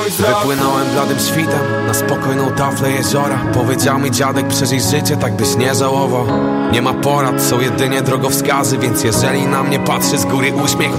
Wypłynąłem bladym świtem na spokojną taflę jeziora. Powiedział mi dziadek, przeżyj życie, tak byś nie żałował. Nie ma porad, są jedynie drogowskazy, więc jeżeli na mnie patrzy z góry uśmiech